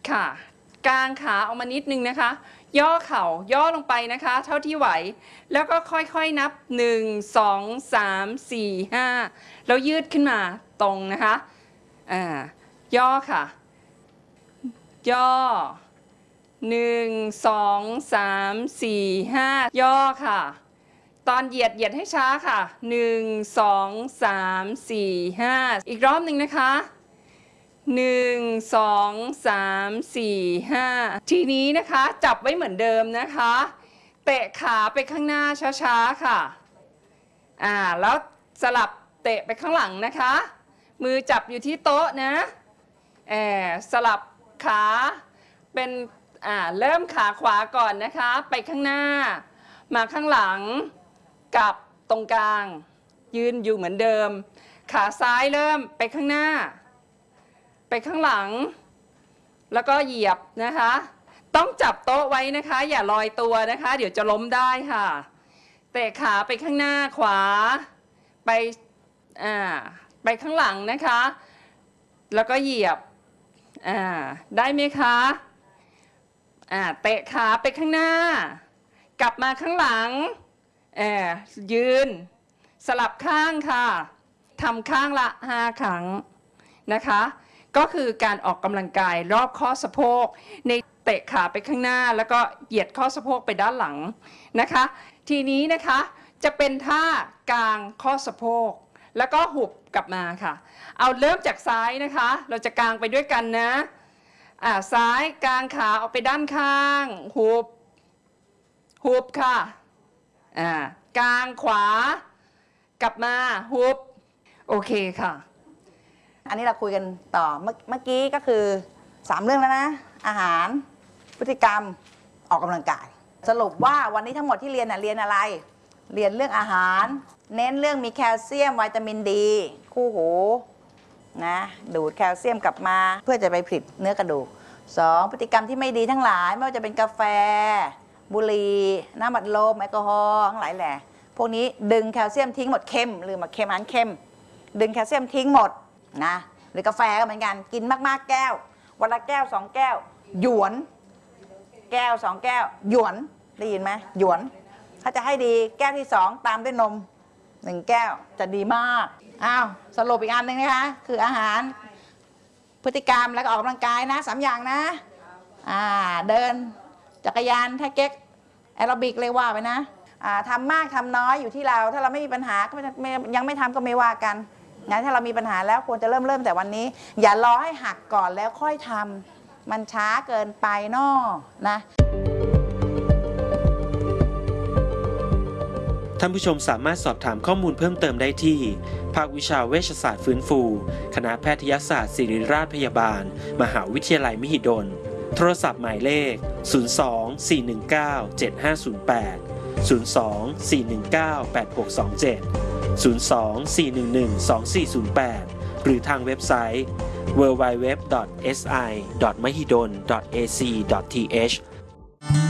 ค่ะกางขาออกมานิดนึงนะคะย่อเข่าย่อลงไปนะคะเท่าที่ไหวแล้วก็ค่อยๆนับ1 2 3 4 5แล้วยืดขึ้นมาตรงนะคะย่อค่ะย่อ1 2 3 4 5ย่อค่ะตอนเหยียดให้ช้าค่ะ1 2 3 4 5อีกรอบหนึ่งนะคะ1 2 3 4 5ทีนี้นะคะจับไว้เหมือนเดิมนะคะเตะขาไปข้างหน้าช้าๆค่ะแล้วสลับเตะไปข้างหลังนะคะมือจับอยู่ที่โต๊ะนะสลับขาเป็นเริ่มขาขวาก่อนนะคะไปข้างหน้ามาข้างหลังกับตรงกลางยืนอยู่เหมือนเดิมขาซ้ายเริ่มไปข้างหน้าไปข้างหลังแล้วก็เหยียบนะคะต้องจับโต๊ะไว้นะคะอย่าลอยตัวนะคะเดี๋ยวจะล้มได้ค่ะเตะขาไปข้างหน้าขวาไปข้างหลังนะคะแล้วก็เหยียบได้ไหมคะเตะขาไปข้างหน้ากลับมาข้างหลังยืนสลับข้างค่ะทำข้างละ5 ครั้งนะคะก็คือการออกกำลังกายรอบข้อสะโพกในเตะขาไปข้างหน้าแล้วก็เหยียดข้อสะโพกไปด้านหลังนะคะทีนี้นะคะจะเป็นท่ากางข้อสะโพกแล้วก็หุบกลับมาค่ะเอาเริ่มจากซ้ายนะคะเราจะกางไปด้วยกันนะซ้ายกางขาออกไปด้านข้างหุบค่ะกางขวากลับมาหุบโอเคค่ะอันนี้เราคุยกันต่อเมื่อกี้ก็คือ3 เรื่องแล้วนะอาหารพฤติกรรมออกกำลังกายสรุปว่าวันนี้ทั้งหมดที่เรียนเรียนอะไรเรียนเรื่องอาหารเน้นเรื่องมีแคลเซียมวิตามินดีคู่หูนะดูดแคลเซียมกลับมาเพื่อจะไปผลิตเนื้อกระดูก2พฤติกรรมที่ไม่ดีทั้งหลายไม่ว่าจะเป็นกาแฟบุหรี่น้ำอัดลมแอลกอฮอล์ทั้งหลายแหละพวกนี้ดึงแคลเซียมทิ้งหมดเค็มหรือมาเค็มอาหารเค็มดึงแคลเซียมทิ้งหมดนะหรือกาแฟก็เหมือนกันกินมากๆแก้ววันละแก้ว2 แก้วหยวนแก้ว2 แก้วหยวนได้ยินไหมหยวนถ้าจะให้ดีแก้วที่2ตามด้วยนม1 แก้วจะดีมากสรุปอีกอันหนึ่งนะคะคืออาหารพฤติกรรมแล้วก็ออกกำลังกายนะ3 อย่างนะเดินจักรยานถ้าเก๊กแอโรบิกเลยว่าไปนะทำมากทำน้อยอยู่ที่เราถ้าเราไม่มีปัญหาก็ยังไม่ทำก็ไม่ว่ากันงั้นถ้าเรามีปัญหาแล้วควรจะเริ่มแต่วันนี้อย่ารอให้หักก่อนแล้วค่อยทำมันช้าเกินไปนะท่านผู้ชมสามารถสอบถามข้อมูลเพิ่มเติมได้ที่ภาควิชาเวชศาสตร์ฟื้นฟูคณะแพทยศาสตร์ศิริราชพยาบาลมหาวิทยาลัยมหิดลโทรศัพท์หมายเลข02-419-7508 02-419-8627 02-411-2408 หรือทางเว็บไซต์ www.si.mahidol.ac.th